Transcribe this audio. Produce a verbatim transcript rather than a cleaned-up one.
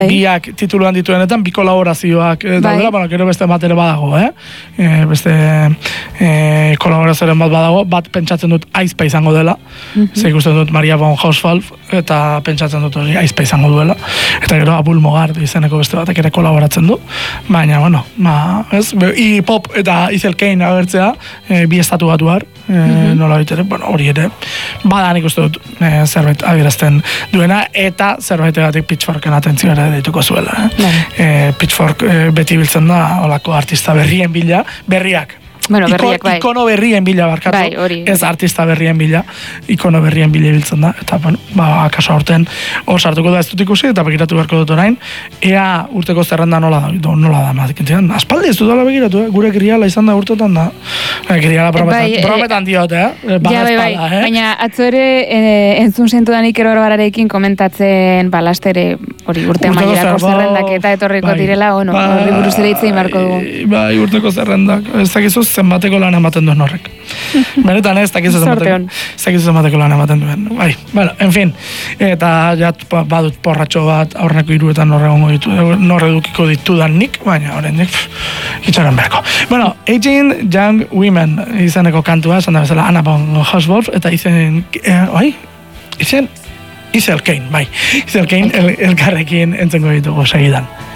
biak tituluan dituenetan, bi kolaborazioak daudela, bueno, gero beste bat ere badago, eh? E, beste e, kolaborazioaren bat badago, bat pentsatzen dut aizpa izango dela, mm-hmm. ze ikusten dut Maria von Hauswolf, eta pentsatzen dut hori aizpa izango duela, eta gero Abul Mogart izeneko beste batek ere kolaboratzen du, baina, bueno, ba, ez, I Pop eta Ethel Cain agertzea, e, bi estatu batuar, e, mm-hmm. nola baitere, bueno, hori ere, badan ikusten dut e, zerbait adierazten duena, eta zerbaitegatik Pitchforken atentzioa ere deituko zuela. Eh? E, Pitchfork e, beti biltzen da, olako artista berrien bila, berriak. Bueno, berriak, Iko, bai. Ikono berrien bila barkatu, bai, hori. Ez artista berrien bila, ikono berrien bila biltzen da, eta, bueno, ba, akaso aurten hor sartuko da ez dut ikusi, eta begiratu beharko dut orain, ea urteko zerrenda nola da, nola da, mazikintzen, aspaldi ez dut dala begiratu, eh? Gure kriala izan da urtetan da, kriala brometan, bai, brometan diote, eh? Ba, ja, bai, bai. Espada, eh? Baina atzo ere e, entzun zentudan Iker Barbararekin komentatzen balastere hori urte mailerako zerrendak eta etorriko bai, direla, bueno, ba, horri buruz ere hitzein barko dugu. Bai, urteko zerrendak, ez dakizu zenbateko lan ematen duen horrek. Benetan ez dakizu zenbateko, ez dakizu zenbateko lan ematen duen. Bai, bueno, en fin, eta ja badut porratxo bat aurreneko hiruetan norregongo ditu, norredukiko ditudan nik, baina horren nik itxaron beharko. Bueno, Aging Young Women izeneko kantua, esan da bezala Anna von Hauswolf, eta izen, eh, oi, izen, Ethel Cain, bai, Ethel Cain el, elkarrekin entzengo ditugu segidan.